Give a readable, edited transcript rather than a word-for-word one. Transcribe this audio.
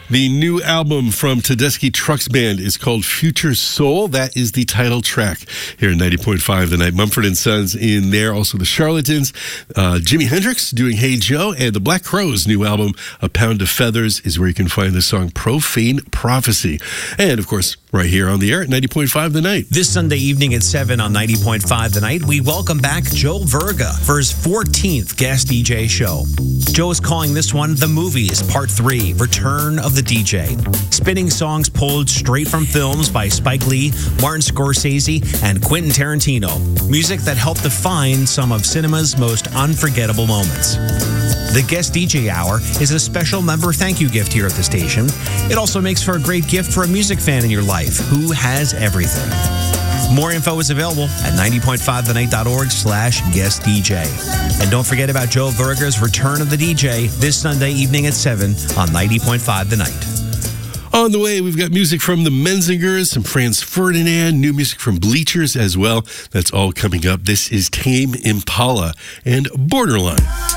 The new album from Tedeschi Trucks Band is called Future Soul. That is the title track here at 90.5 The Night. Mumford & Sons in there. Also the Charlatans. Jimi Hendrix doing Hey Joe. And the Black Crowes' new album, A Pound of Feathers, is where you can find the song Profane Prophecy. And, of course, right here on the air at 90.5 The Night. This Sunday evening at 7 on 90.5 The Night, we welcome back Joe Verga for his 14th guest DJ show. Joe is calling this one The Movies, Part 3, Return of the DJ. Spinning songs pulled straight from films by Spike Lee, Martin Scorsese, and Quentin Tarantino. Music that helped define some of cinema's most unforgettable moments. The Guest DJ Hour is a special member thank you gift here at the station. It also makes for a great gift for a music fan in your life who has everything. More info is available at 90.5thenight.org/guest DJ. And don't forget about Joe Verga's Return of the DJ this Sunday evening at 7 on 90.5 The Night. On the way, we've got music from the Menzingers, some Franz Ferdinand, new music from Bleachers as well. That's all coming up. This is Tame Impala and Borderline.